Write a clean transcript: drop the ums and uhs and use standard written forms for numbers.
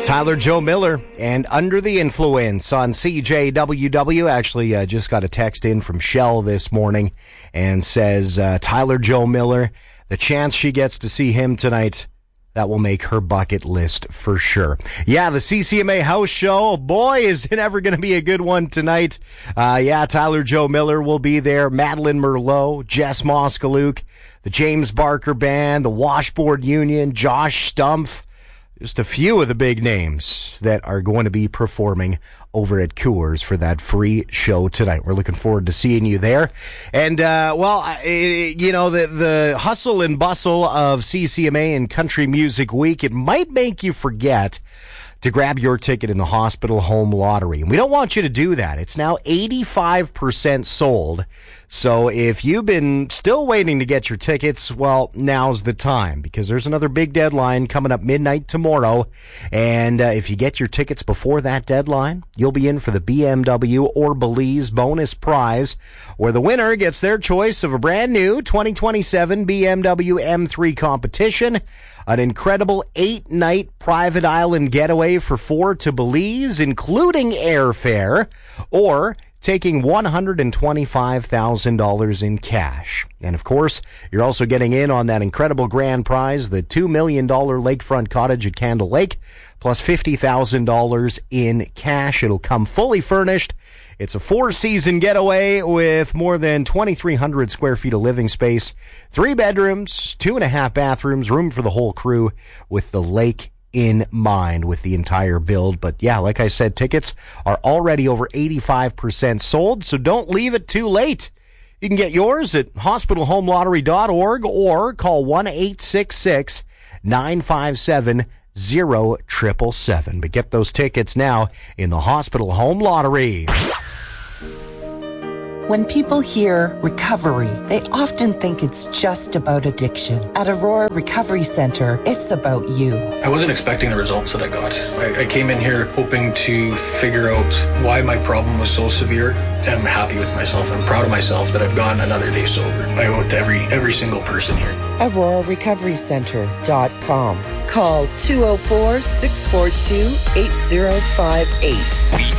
Tyler Joe Miller and Under the Influence on CJWW. Actually, just got a text in from Shell this morning and says, Tyler Joe Miller, the chance she gets to see him tonight, that will make her bucket list for sure. Yeah, the CCMA house show, boy, is it ever going to be a good one tonight. Tyler Joe Miller will be there. Madeline Merlot, Jess Moskaluk, the James Barker Band, the Washboard Union, Josh Stumpf. Just a few of the big names that are going to be performing over at Coors for that free show tonight. We're looking forward to seeing you there. And, the hustle and bustle of CCMA and Country Music Week, it might make you forget to grab your ticket in the Hospital Home Lottery. And we don't want you to do that. It's now 85% sold. So if you've been still waiting to get your tickets, well, now's the time, because there's another big deadline coming up midnight tomorrow. And if you get your tickets before that deadline, you'll be in for the BMW or Belize bonus prize, where the winner gets their choice of a brand new 2027 BMW M3 Competition, an incredible 8-night private island getaway for 4 to Belize, including airfare, or taking $125,000 in cash. And of course, you're also getting in on that incredible grand prize, the $2 million lakefront cottage at Candle Lake, plus $50,000 in cash. It'll come fully furnished. It's a 4-season getaway with more than 2,300 square feet of living space, 3 bedrooms, 2.5 bathrooms, room for the whole crew, with the lake in mind with the entire build. But yeah, like I said, tickets are already over 85% sold, so don't leave it too late. You can get yours at hospitalhomelottery.org or call 1-866-957-0777. But get those tickets now in the Hospital Home Lottery. When people hear recovery, they often think it's just about addiction. At Aurora Recovery Center, it's about you. I wasn't expecting the results that I got. I came in here hoping to figure out why my problem was so severe. I'm happy with myself. I'm proud of myself that I've gone another day sober. I owe it to every single person here. AuroraRecoveryCenter.com. Call 204-642-8058.